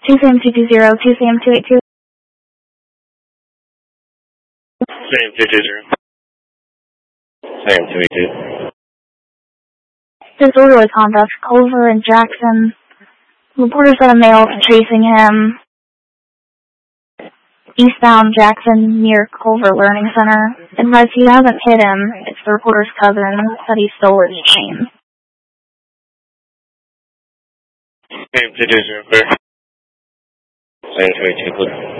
2CM220, 2CM282. CM220. CM282. Disorderly conduct, Culver and Jackson. Reporter said a male is chasing him. Eastbound Jackson near Culver Learning Center. Advised he hasn't hit him. It's the reporter's cousin. Said he stole his chain. CM220, clear. CM282, clear.